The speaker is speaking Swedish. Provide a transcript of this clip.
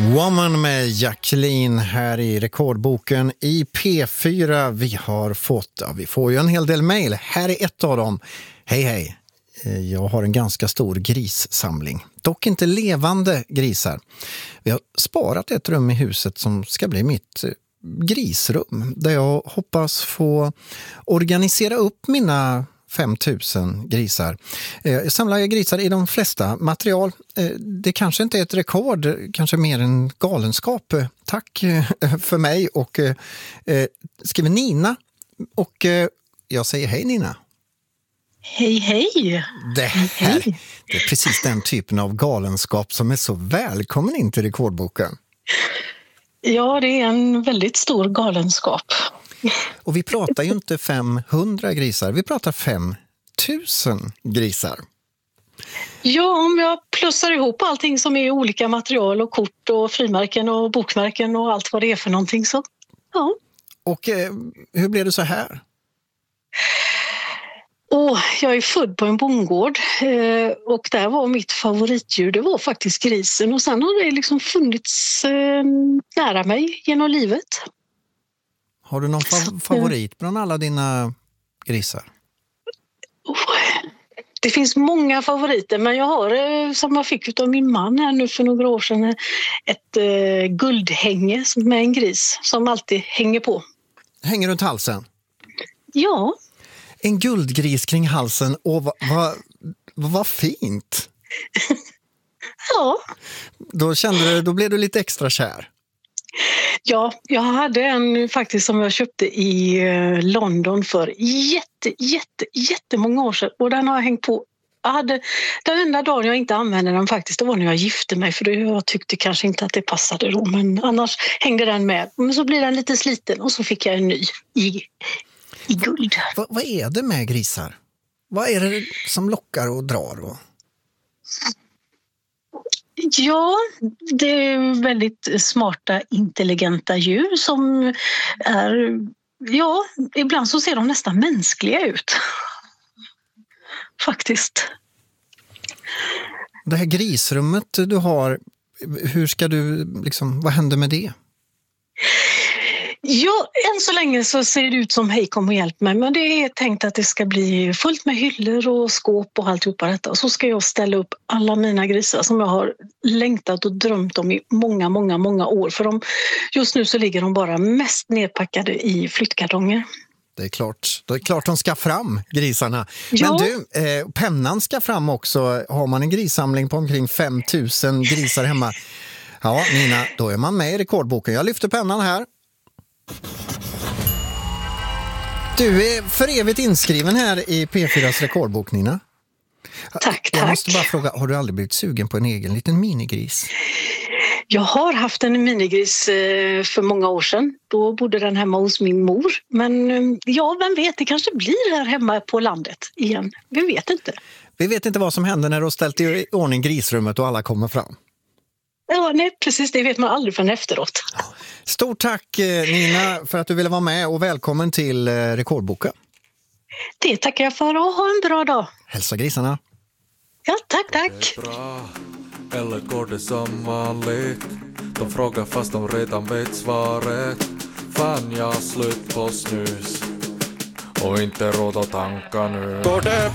Woman med Jacqueline här i rekordboken i P4. Vi får ju en hel del mejl. Här är ett av dem. Hej. Jag har en ganska stor grissamling. Dock inte levande grisar. Vi har sparat ett rum i huset som ska bli mitt grisrum. Där jag hoppas få organisera upp mina 5000 grisar. Jag samlar grisar i de flesta material. Det kanske inte är ett rekord, kanske mer en galenskap. Tack för mig och skriver Nina. Och jag säger hej Nina. Hej. Det är precis den typen av galenskap som är så välkommen in till rekordboken. Ja, det är en väldigt stor galenskap. Och vi pratar ju inte 500 grisar, vi pratar 5000 grisar. Ja, om jag plussar ihop allting som är olika material och kort och frimärken och bokmärken och allt vad det är för någonting så, ja. Och hur blev det så här? Jag är född på en bondgård och där var mitt favoritdjur, det var faktiskt grisen. Och sen har det liksom funnits nära mig genom livet. Har du någon favorit bland alla dina grisar? Det finns många favoriter, men jag har, som jag fick av min man här nu för några år sedan, ett guldhänge med en gris som alltid hänger på. Hänger runt halsen? Ja. En guldgris kring halsen, och vad fint! Ja. Då blev du lite extra kär. Ja, jag hade en faktiskt som jag köpte i London för jättemånga år sedan. Och den har jag hängt på. Den enda dagen jag inte använde den faktiskt, det var när jag gifte mig. För jag tyckte kanske inte att det passade då. Men annars hängde den med. Men så blir den lite sliten och så fick jag en ny i guld. Vad är det med grisar? Vad är det som lockar och drar? Ja, det är väldigt smarta, intelligenta djur som är... Ja, ibland så ser de nästan mänskliga ut. Faktiskt. Det här grisrummet du har, hur ska du vad händer med det? Ja, än så länge så ser det ut som hej kom och hjälp mig. Men det är tänkt att det ska bli fullt med hyllor och skåp och alltihopa detta. Och så ska jag ställa upp alla mina grisar som jag har längtat och drömt om i många år. För just nu så ligger de bara mest nedpackade i flyttkartonger. Det är klart de ska fram, grisarna. Ja. Men du, pennan ska fram också. Har man en grissamling på omkring 5000 grisar hemma. Ja, Nina, då är man med i rekordboken. Jag lyfter pennan här. Du är för evigt inskriven här i P4s rekordbok, Nina. Tack. Jag måste bara fråga, har du aldrig blivit sugen på en egen liten minigris? Jag har haft en minigris för många år sedan. Då bodde den hemma hos min mor. Men ja, vem vet, det kanske blir här hemma på landet igen. Vi vet inte. Vi vet inte vad som händer när du har ställt i ordning grisrummet och alla kommer fram. Ja, nej, precis. Det vet man aldrig förrän efteråt. Stort tack Nina för att du ville vara med och välkommen till rekordboken. Det tackar jag för och ha en bra dag. Hälsa grisarna. Ja, tack. Det är bra, eller går det som vanligt? De frågar fast de redan vet svaret. Fan, jag har slut på snus och inte råd att tanka nu. Går det